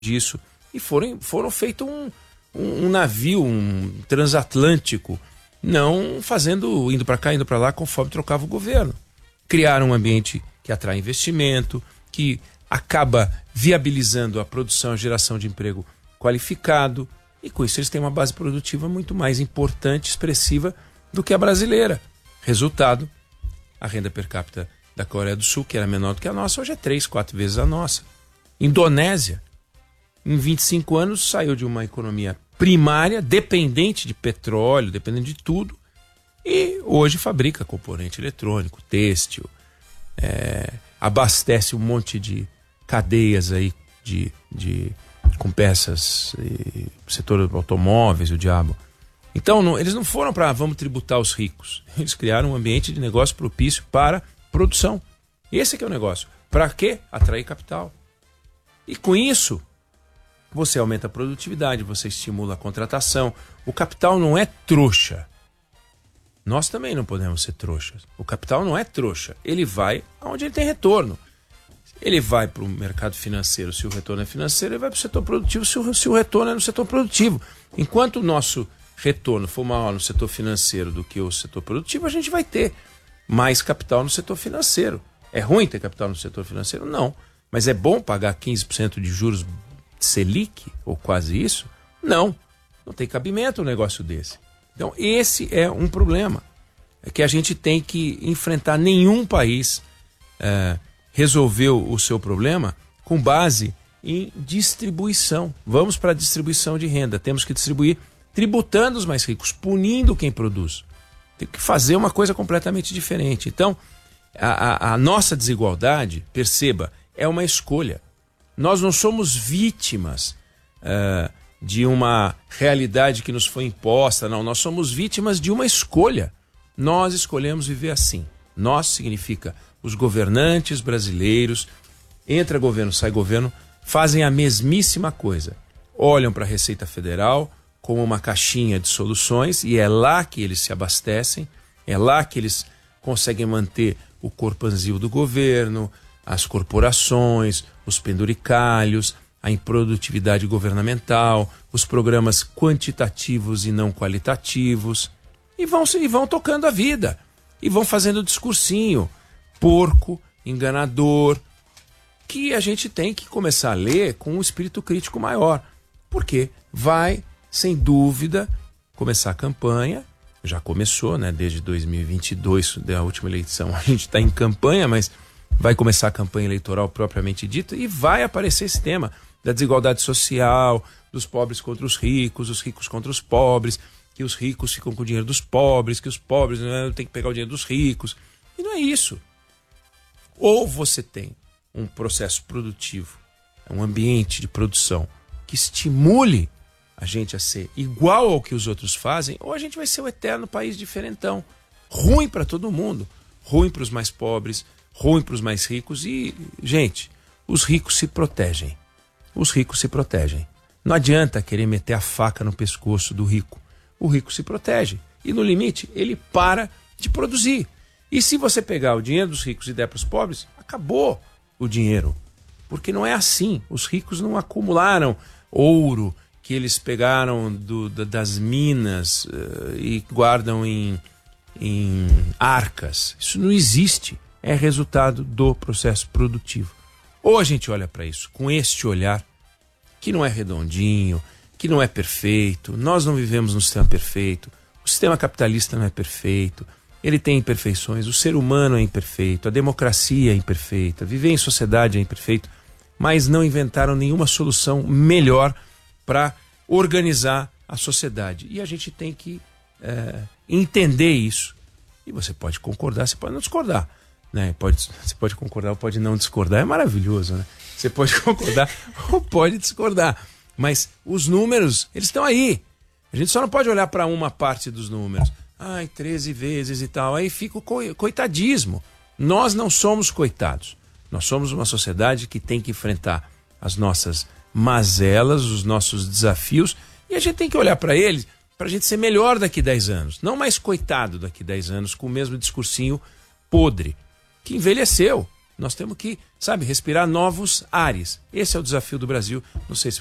disso. E foram feito um navio, um transatlântico, não indo para cá, indo para lá, conforme trocava o governo. Criaram um ambiente que atrai investimento, que acaba viabilizando a produção, a geração de emprego qualificado, e com isso eles têm uma base produtiva muito mais importante, expressiva do que a brasileira. Resultado, a renda per capita da Coreia do Sul, que era menor do que a nossa, hoje é 3, 4 vezes a nossa. Indonésia, em 25 anos, saiu de uma economia primária, dependente de petróleo, dependente de tudo, e hoje fabrica componente eletrônico, têxtil, abastece um monte de cadeias aí com peças, setor automóveis, o diabo. Então, eles não foram para vamos tributar os ricos. Eles criaram um ambiente de negócio propício para produção. Esse que é o negócio. Para quê? Atrair capital. E com isso, você aumenta a produtividade, você estimula a contratação. O capital não é trouxa. Nós também não podemos ser trouxas. O capital não é trouxa. Ele vai aonde ele tem retorno. Ele vai para o mercado financeiro se o retorno é financeiro, ele vai para o setor produtivo se o retorno é no setor produtivo. Enquanto o nosso retorno for maior no setor financeiro do que o setor produtivo, a gente vai ter mais capital no setor financeiro. É ruim ter capital no setor financeiro? Não. Mas é bom pagar 15% de juros Selic, ou quase isso? Não. Não tem cabimento um negócio desse. Então, esse é um problema. É que a gente tem que enfrentar. Nenhum país resolveu o seu problema com base em distribuição. Vamos para a distribuição de renda. Temos que distribuir tributando os mais ricos, punindo quem produz. Tem que fazer uma coisa completamente diferente. Então, a nossa desigualdade, perceba, é uma escolha. Nós não somos vítimas de uma realidade que nos foi imposta, não. Nós somos vítimas de uma escolha. Nós escolhemos viver assim. Nós significa os governantes brasileiros, entra governo, sai governo, fazem a mesmíssima coisa. Olham para a Receita Federal como uma caixinha de soluções e é lá que eles se abastecem, é lá que eles conseguem manter o corpanzil do governo, as corporações, os penduricalhos, a improdutividade governamental, os programas quantitativos e não qualitativos, e vão tocando a vida, e vão fazendo discursinho porco, enganador, que a gente tem que começar a ler com um espírito crítico maior, porque vai, sem dúvida, começar a campanha. Já começou, né? Desde 2022, da última eleição, a gente está em campanha, mas vai começar a campanha eleitoral propriamente dita e vai aparecer esse tema da desigualdade social, dos pobres contra os ricos contra os pobres, que os ricos ficam com o dinheiro dos pobres, que os pobres têm que pegar o dinheiro dos ricos. E não é isso. Ou você tem um processo produtivo, um ambiente de produção que estimule a gente a ser igual ao que os outros fazem, ou a gente vai ser o eterno país diferentão. Ruim para todo mundo. Ruim para os mais pobres, ruim para os mais ricos. E, gente, os ricos se protegem. Os ricos se protegem. Não adianta querer meter a faca no pescoço do rico. O rico se protege. E, no limite, ele para de produzir. E se você pegar o dinheiro dos ricos e der para os pobres, acabou o dinheiro. Porque não é assim. Os ricos não acumularam ouro que eles pegaram das minas e guardam em arcas. Isso não existe. É resultado do processo produtivo. Ou a gente olha para isso com este olhar, que não é redondinho, que não é perfeito. Nós não vivemos num sistema perfeito. O sistema capitalista não é perfeito. Ele tem imperfeições. O ser humano é imperfeito. A democracia é imperfeita. Viver em sociedade é imperfeito. Mas não inventaram nenhuma solução melhor para organizar a sociedade. E a gente tem que entender isso. E você pode concordar, você pode não discordar. Né? Você pode concordar ou pode não discordar. É maravilhoso, né? Você pode concordar ou pode discordar. Mas os números, eles estão aí. A gente só não pode olhar para uma parte dos números. 13 vezes e tal. Aí fica o coitadismo. Nós não somos coitados. Nós somos uma sociedade que tem que enfrentar as nossas mazelas, os nossos desafios, e a gente tem que olhar para eles para a gente ser melhor daqui 10 anos. Não mais coitado daqui 10 anos com o mesmo discursinho podre, que envelheceu. Nós temos que, sabe, respirar novos ares. Esse é o desafio do Brasil. Não sei se